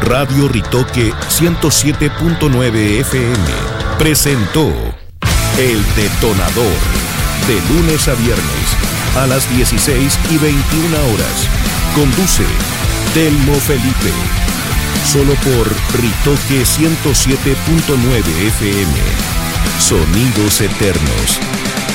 Radio Ritoque 107.9 FM presentó El Detonador, de lunes a viernes a las 16:21 horas. Conduce Telmo Felipe. Solo por Ritoque 107.9 FM. Sonidos eternos.